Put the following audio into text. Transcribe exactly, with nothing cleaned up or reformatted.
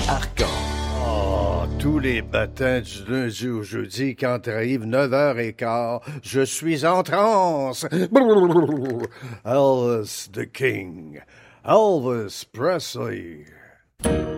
Arcan. Oh, tous les matins du lundi au jeudi, quand arrive neuf heures quinze, je suis en transe. Elvis the King. Elvis Presley.